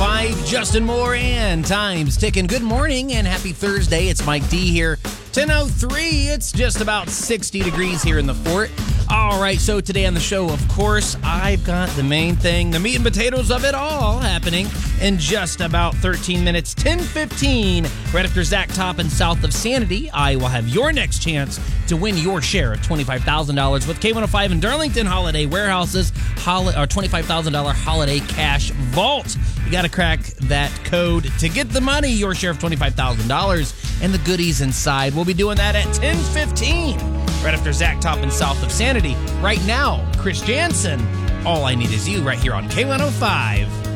K105, Justin Moore and Time's ticking. Good morning and happy Thursday. It's Mike D here. 10:03. It's just about 60 degrees here in the fort. All right, so today on the show, of course, I've got the main thing, the meat and potatoes of it all happening in just about 13 minutes, 10:15. Right after Zach Toppin south of Sanity, I will have your next chance to win your share of $25,000 with K105 and Darlington Holiday Warehouse's $25,000 holiday cash vault. You got to crack that code to get the money, your share of $25,000 and the goodies inside. We'll be doing that at 10:15. Right after Zach Toppin south of Sanity. Right now, Chris Jansen, All I Need Is You, right here on K105.